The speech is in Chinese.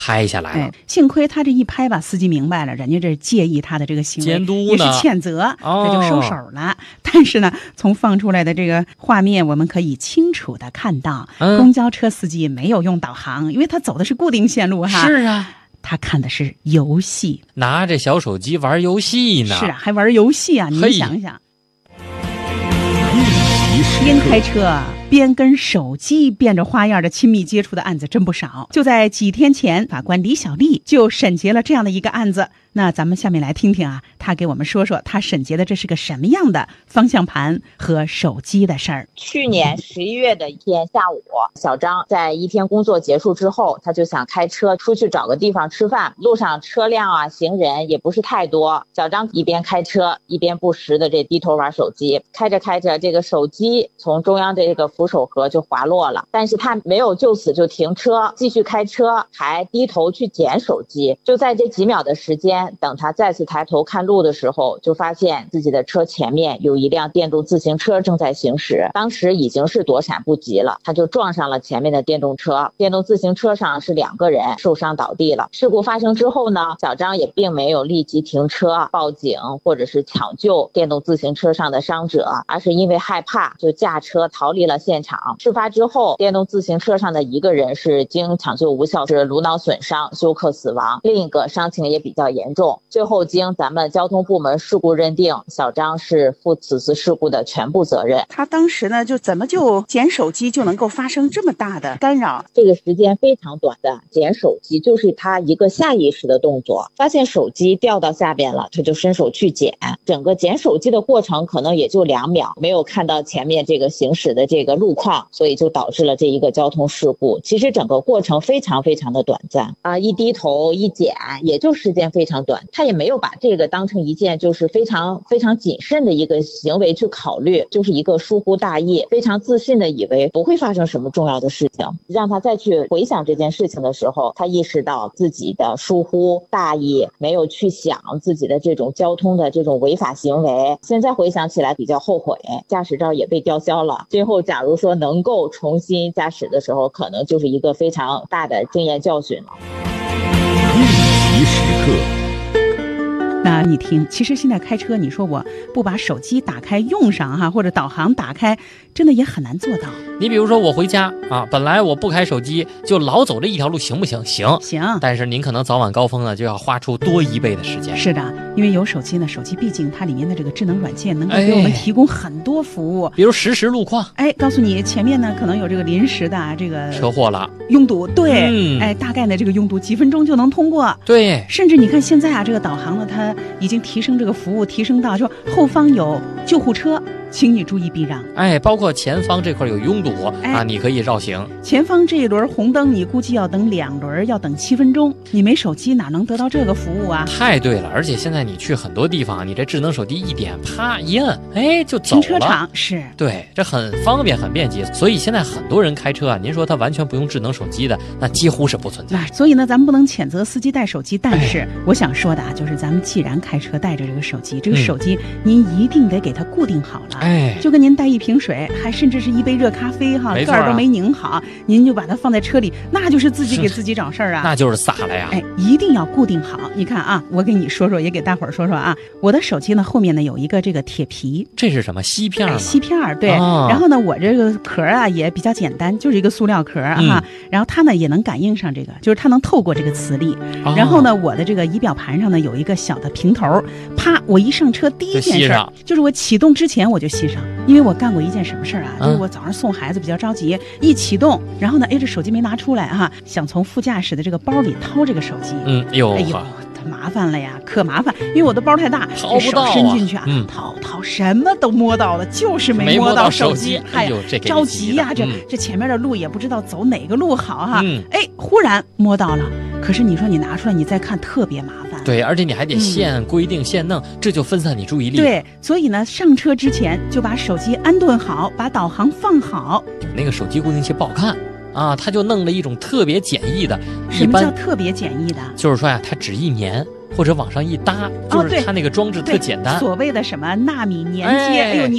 拍下来了。 幸亏他这一拍吧，司机明白了，人家这介意他的这个行为， 监督呢也是谴责，这就收手了。但是呢，从放出来的这个画面，我们可以清楚的看到，公交车司机没有用导航，因为他走的是固定线路哈。 是啊。 他看的是游戏， 拿着小手机玩游戏呢。 是啊，还玩游戏啊！你想想，边开车边跟手机变着花样的亲密接触的案子真不少。就在几天前，法官李小丽就审结了这样的一个案子。那咱们下面来听听啊，他给我们说说他审结的这是个什么样的方向盘和手机的事儿。 去年11月的一天下午，小张在一天工作结束之后，他就想开车出去找个地方吃饭。路上车辆啊、行人也不是太多，小张一边开车一边不时的低头玩手机。开着开着，这个手机从中央的这个扶手盒就滑落了，但是他没有就此就停车，继续开车，还低头去捡手机。就在这几秒的时间，等他再次抬头看路的时候，就发现自己的车前面有一辆电动自行车正在行驶，当时已经是躲闪不及了，他就撞上了前面的电动车。电动自行车上是2个人受伤倒地了。事故发生之后呢，小张也并没有立即停车报警或者是抢救电动自行车上的伤者，而是因为害怕就驾车逃离了现场。事发之后，电动自行车上的1个人是经抢救无效是颅脑损伤休克死亡，另一个伤情也比较严重。最后经咱们交通部门事故认定，小张是负此次事故的全部责任。 他当时呢，就怎么就捡手机就能够发生这么大的干扰？ 这个时间非常短的捡手机，就是他一个下意识的动作，发现手机掉到下边了，他就伸手去捡。整个捡手机的过程可能也就2秒，没有看到前面这个行驶的这个路况，所以就导致了这一个交通事故。其实整个过程非常非常的短暂啊，一低头一捡也就时间非常短，他也没有把这个当成一件就是非常非常谨慎的一个行为去考虑，就是一个疏忽大意，非常自信的以为不会发生什么重要的事情。让他再去回想这件事情的时候，他意识到自己的疏忽大意，没有去想自己的这种交通的这种违法行为。现在回想起来比较后悔，驾驶照也被吊销了。最后假如说能够重新驾驶的时候，可能就是一个非常大的经验教训了。 应急时刻。 那你听，其实现在开车，你说我不把手机打开用上哈，或者导航打开，真的也很难做到。 你比如说我回家啊，本来我不开手机，就老走这一条路，行不行？行。但是您可能早晚高峰呢，就要花出多1倍的时间。 是的，因为有手机呢，手机毕竟它里面的这个智能软件能够给我们提供很多服务， 比如实时路况， 告诉你前面呢可能有这个临时的这个车祸了， 拥堵，对，大概呢这个拥堵几分钟就能通过， 对。 甚至你看现在啊，这个导航呢，它已经提升这个服务，提升到说后方有救护车，请你注意避让。 包括前方这块有拥堵啊，你可以绕行。 前方这一轮红灯，你估计要等2轮，要等7分钟。你没手机哪能得到这个服务啊？ 太对了，而且现在你去很多地方，你这智能手机一点，啪一摁，就走了。 停车场是对，这很方便，很便捷。所以现在很多人开车啊，您说他完全不用智能手机的，那几乎是不存在。 所以呢，咱们不能谴责司机带手机，但是我想说的啊，就是咱们既然开车带着这个手机，这个手机您一定得给它固定好了。就跟您带一瓶水，还甚至是一杯热咖啡哈，盖儿都没拧好，您就把它放在车里，那就是自己给自己找事儿啊， 那就是撒了呀。 一定要固定好。你看啊，我给你说说，也给大伙儿说说啊，我的手机呢后面呢有一个这个铁皮， 这是什么？锡片吗？ 锡片，对。然后呢，我这个壳啊也比较简单，就是一个塑料壳哈。然后它呢也能感应上这个，就是它能透过这个磁力。然后呢，我的这个仪表盘上呢有一个小的平头，啪，我一上车第一件事就是我启动之前我就吸上，因为我干过一件什么事儿啊？就是我早上送孩子比较着急，一启动，然后呢，这手机没拿出来哈，想从副驾驶的这个包里掏这个手机，哎呦，太麻烦了呀，可麻烦，因为我的包太大， 掏不到啊， 手伸进去啊，掏什么都摸到了，就是没摸到手机，着急呀，这前面的路也不知道走哪个路好哈，忽然摸到了，可是你说你拿出来你再看特别麻烦。 对，而且你还得现规定现弄，这就分散你注意力。 对，所以呢，上车之前就把手机安顿好，把导航放好。 那个手机固定器不好看啊，他就弄了一种特别简易的。 什么叫特别简易的？ 就是说呀，它只一粘或者往上一搭，就是它那个装置特简单。 所谓的什么纳米粘接，哎呦，